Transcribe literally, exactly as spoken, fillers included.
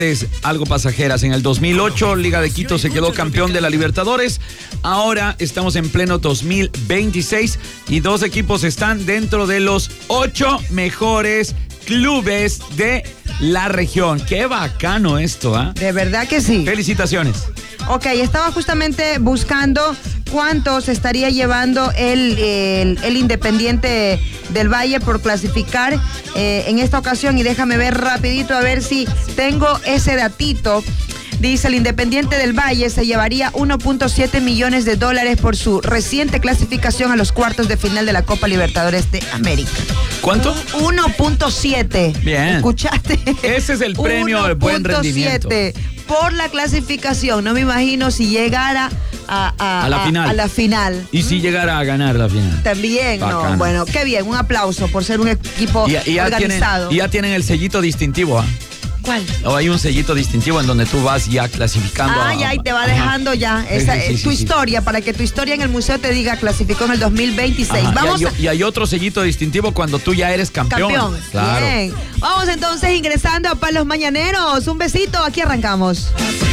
algo pasajeras. En el dos mil ocho, Liga de Quito se quedó campeón de la Libertadores. Ahora estamos en pleno dos mil veintiséis y dos equipos están dentro de los ocho mejores clubes de la región. Qué bacano esto, ¿ah? ¿eh? De verdad que sí. Felicitaciones. Ok, estaba justamente buscando cuánto se estaría llevando el, el, el Independiente del Valle por clasificar eh, en esta ocasión, y déjame ver rapidito a ver si tengo ese datito. Dice, el Independiente del Valle se llevaría uno punto siete millones de dólares por su reciente clasificación a los cuartos de final de la Copa Libertadores de América. ¿Cuánto? uno punto siete. Bien. ¿Escuchaste? Ese es el premio de buen rendimiento. uno punto siete por la clasificación. No me imagino si llegara a, a, a, la, a, final. a la final. Y si llegara a ganar la final. También, bacano. No. Bueno, qué bien. Un aplauso por ser un equipo y, y ya organizado. Tienen, y ya tienen el sellito distintivo, ¿ah? ¿eh? ¿Cuál? O hay un sellito distintivo en donde tú vas ya clasificando. Ah, a, ya, y te va ajá. dejando ya esa, sí, sí, sí, tu sí, historia, sí. Para que tu historia en el museo te diga clasificó en el dos mil veintiséis. Ajá, Vamos y, hay, a... y hay otro sellito distintivo cuando tú ya eres campeón. Campeón, claro. Bien. Vamos entonces ingresando a Palos Mañaneros. Un besito, aquí arrancamos.